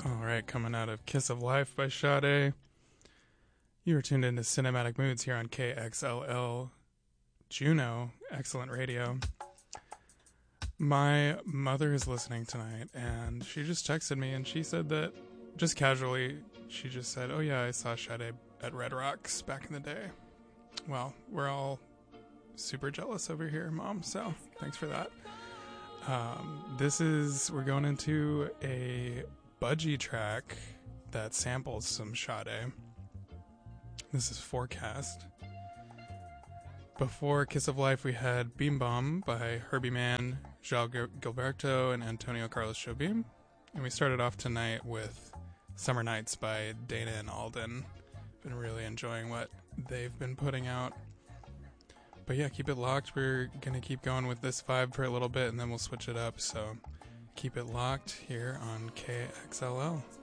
All right, coming out of Kiss of Life by Sade. You are tuned into Cinematic Moods here on KXLL Juno, excellent radio. My mother is listening tonight, and she just texted me, and she said that, just casually, she just said, oh yeah, I saw Sade at Red Rocks back in the day. Well, we're all super jealous over here, Mom, so thanks for that. We're going into a budgie track that samples some Sade. This is Forecast. Before Kiss of Life, we had Beam Bomb by Herbie Mann, João Gilberto, and Antonio Carlos Jobim. And we started off tonight with Summer Nights by Dana and Alden. Been really enjoying what they've been putting out. But yeah, keep it locked. We're going to keep going with this vibe for a little bit, and then we'll switch it up. So keep it locked here on KXLL.